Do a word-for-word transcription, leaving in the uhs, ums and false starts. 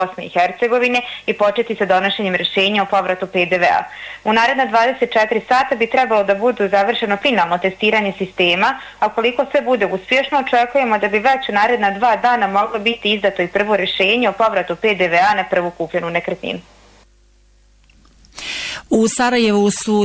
Bosne i Hercegovine i početi sa donošenjem rješenja o povratu P D V-a. U naredna dvadeset četiri sata bi trebalo da budu završeno finalno testiranje sistema, a koliko sve bude uspješno, očekujemo da bi već u naredna dva dana moglo biti izdato i prvo rješenje o povratu P D V-a na prvu kupljenu nekretninu. U Sarajevu su